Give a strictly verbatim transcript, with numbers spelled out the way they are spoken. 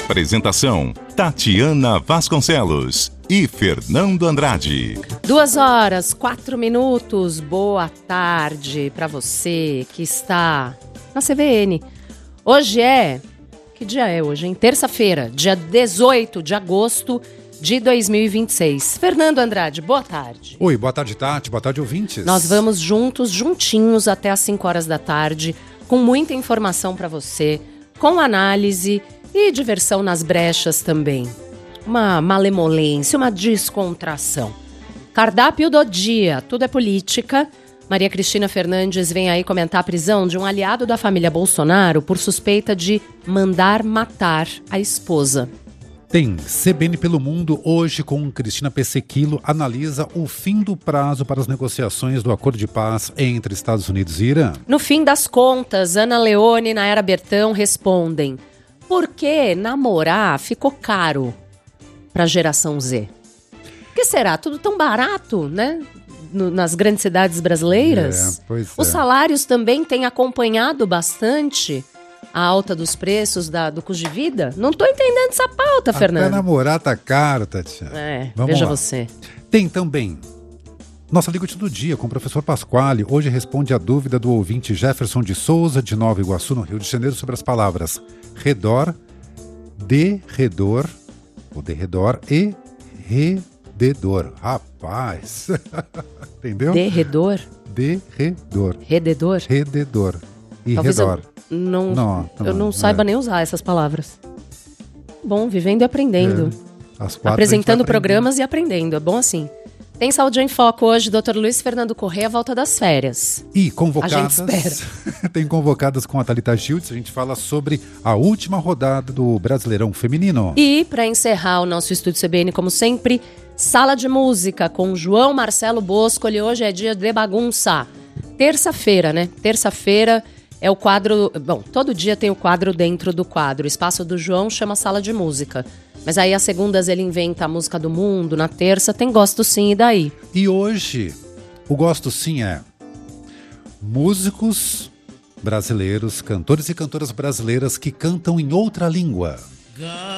Apresentação: Tatiana Vasconcelos e Fernando Andrade. Duas horas, quatro minutos. Boa tarde para você que está na C V N. Hoje é... Que dia é hoje, hein? Terça-feira, dia dezoito de agosto de dois mil e vinte e seis. Fernando Andrade, boa tarde. Oi, boa tarde, Tati. Boa tarde, ouvintes. Nós vamos juntos, juntinhos, até às cinco horas da tarde, com muita informação para você, com análise e diversão nas brechas também. Uma malemolência, uma descontração. Cardápio do dia, tudo é política. Maria Cristina Fernandes vem aí comentar a prisão de um aliado da família Bolsonaro por suspeita de mandar matar a esposa. Tem C B N pelo Mundo hoje com Cristina Pessequilo, analisa o fim do prazo para as negociações do acordo de paz entre Estados Unidos e Irã. No fim das contas, Ana Leone e Nayara Bertão respondem: por que namorar ficou caro para a geração Z? Por que será? Tudo tão barato, né? No, nas grandes cidades brasileiras. É, pois Os é. salários também têm acompanhado bastante a alta dos preços da, do custo de vida? Não tô entendendo essa pauta, Fernando. Até namorar tá caro, Tatiana. É, Vamos veja lá. você. Tem também nossa Liga do Dia com o professor Pasquale. Hoje responde a dúvida do ouvinte Jefferson de Souza, de Nova Iguaçu, no Rio de Janeiro, sobre as palavras redor, derredor, ou derredor e rededor. Rapaz, entendeu? Derredor? Derredor. Rededor? Rededor. E Talvez redor. eu não, Não, eu não não, saiba é. nem usar essas palavras. Bom, vivendo e aprendendo. É. Às quatro a gente Apresentando vai programas e aprendendo. É bom assim. Tem Saúde em Foco hoje, doutor Luiz Fernando Corrêa, volta das férias. E convocadas, A gente tem convocadas com a Thalita Schultz, a gente fala sobre a última rodada do Brasileirão Feminino. E, para encerrar o nosso Estúdio C B N, como sempre, Sala de Música com João Marcelo Boscoli. Hoje é dia de bagunça. Terça-feira, né? Terça-feira é o quadro... Bom, todo dia tem o quadro dentro do quadro. O espaço do João chama Sala de Música. Mas aí, às segundas, ele inventa a música do mundo. Na terça, tem Gosto Sim, e daí? E hoje, o Gosto Sim é músicos brasileiros, cantores e cantoras brasileiras que cantam em outra língua.